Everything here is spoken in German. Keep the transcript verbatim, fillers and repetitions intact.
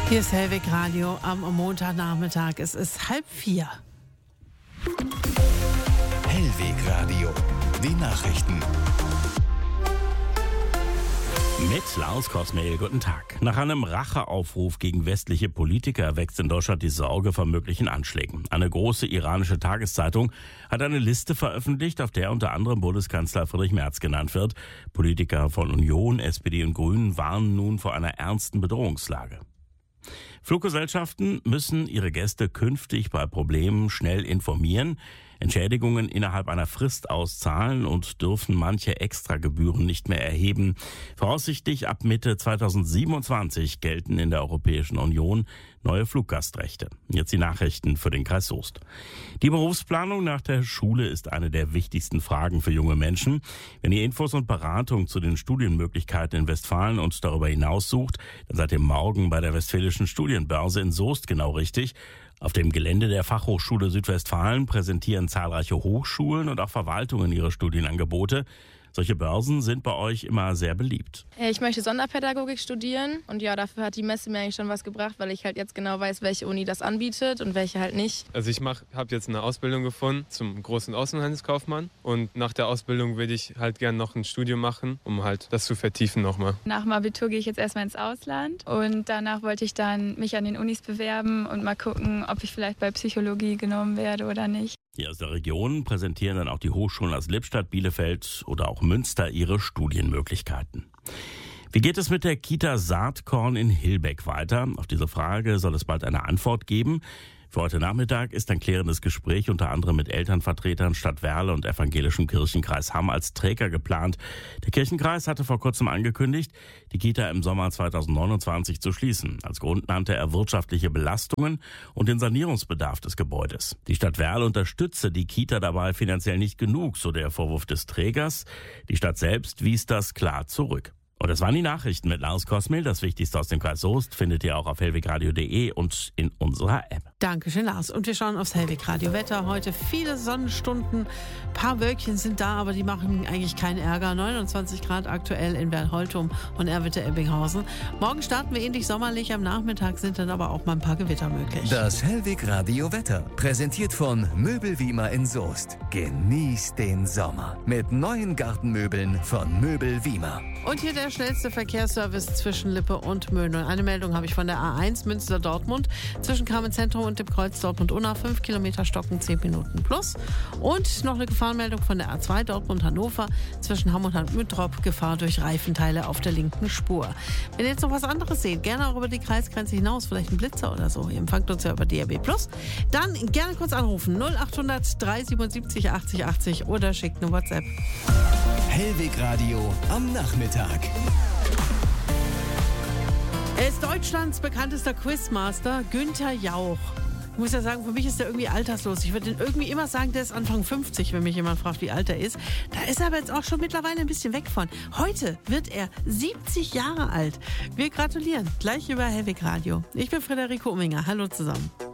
Hier ist Hellwig Radio am Montagnachmittag. Es ist halb vier. Hellwig Radio, die Nachrichten. Mit Lars Kosmehl, guten Tag. Nach einem Racheaufruf gegen westliche Politiker wächst in Deutschland die Sorge vor möglichen Anschlägen. Eine große iranische Tageszeitung hat eine Liste veröffentlicht, auf der unter anderem Bundeskanzler Friedrich Merz genannt wird. Politiker von Union, S P D und Grünen warnen nun vor einer ernsten Bedrohungslage. Fluggesellschaften müssen ihre Gäste künftig bei Problemen schnell informieren, Entschädigungen innerhalb einer Frist auszahlen und dürfen manche Extragebühren nicht mehr erheben. Voraussichtlich ab Mitte zweitausendsiebenundzwanzig gelten in der Europäischen Union neue Fluggastrechte. Jetzt die Nachrichten für den Kreis Soest. Die Berufsplanung nach der Schule ist eine der wichtigsten Fragen für junge Menschen. Wenn ihr Infos und Beratung zu den Studienmöglichkeiten in Westfalen und darüber hinaus sucht, dann seid ihr morgen bei der Westfälischen Studienbörse in Soest genau richtig. Auf dem Gelände der Fachhochschule Südwestfalen präsentieren zahlreiche Hochschulen und auch Verwaltungen ihre Studienangebote. Solche Börsen sind bei euch immer sehr beliebt. Ich möchte Sonderpädagogik studieren und ja, dafür hat die Messe mir eigentlich schon was gebracht, weil ich halt jetzt genau weiß, welche Uni das anbietet und welche halt nicht. Also ich habe jetzt eine Ausbildung gefunden zum großen Außenhandelskaufmann und nach der Ausbildung würde ich halt gerne noch ein Studium machen, um halt das zu vertiefen nochmal. Nach dem Abitur gehe ich jetzt erstmal ins Ausland und danach wollte ich dann mich an den Unis bewerben und mal gucken, ob ich vielleicht bei Psychologie genommen werde oder nicht. Hier aus der Region präsentieren dann auch die Hochschulen aus Lippstadt, Bielefeld oder auch Münster ihre Studienmöglichkeiten. Wie geht es mit der Kita Saatkorn in Hilbeck weiter? Auf diese Frage soll es bald eine Antwort geben. Für heute Nachmittag ist ein klärendes Gespräch unter anderem mit Elternvertretern Stadt Werle und evangelischem Kirchenkreis Hamm als Träger geplant. Der Kirchenkreis hatte vor kurzem angekündigt, die Kita im Sommer zweitausendneunundzwanzig zu schließen. Als Grund nannte er wirtschaftliche Belastungen und den Sanierungsbedarf des Gebäudes. Die Stadt Werle unterstütze die Kita dabei finanziell nicht genug, so der Vorwurf des Trägers. Die Stadt selbst wies das klar zurück. Und das waren die Nachrichten mit Lars Kosmehl. Das Wichtigste aus dem Kreis Soest findet ihr auch auf hellwegradio punkt de und in unserer App. Dankeschön, Lars. Und wir schauen aufs Hellwig Radio Wetter. Heute viele Sonnenstunden. Ein paar Wölkchen sind da, aber die machen eigentlich keinen Ärger. neunundzwanzig Grad aktuell in Berlholtum und Erwitte-Ebbinghausen. Morgen starten wir ähnlich sommerlich. Am Nachmittag sind dann aber auch mal ein paar Gewitter möglich. Das Hellwig Radio Wetter, präsentiert von Möbelwiemer in Soest. Genießt den Sommer mit neuen Gartenmöbeln von Möbelwiemer. Und hier der schnellste Verkehrsservice zwischen Lippe und Möhne. Eine Meldung habe ich von der A eins Münster-Dortmund zwischen Kamenz-Zentrum und dem Kreuz Dortmund-Unna. fünf Kilometer Stocken, zehn Minuten plus. Und noch eine Gefahrenmeldung von der A zwei Dortmund-Hannover zwischen Hamm und Handmütrop. Gefahr durch Reifenteile auf der linken Spur. Wenn ihr jetzt noch was anderes seht, gerne auch über die Kreisgrenze hinaus, vielleicht ein Blitzer oder so. Ihr empfangt uns ja über D A B plus. Dann gerne kurz anrufen. null achthundert dreihundertsiebenundsiebzig achtzig achtzig oder schickt eine WhatsApp. Hellwig Radio am Nachmittag. Er ist Deutschlands bekanntester Quizmaster, Günther Jauch. Ich muss ja sagen, für mich ist er irgendwie alterslos. Ich würde irgendwie immer sagen, der ist Anfang fünfzig, wenn mich jemand fragt, wie alt er ist. Da ist er aber jetzt auch schon mittlerweile ein bisschen weg von. Heute wird er siebzig Jahre alt. Wir gratulieren. Gleich über Hellwig Radio. Ich bin Friederike Umminger. Hallo zusammen.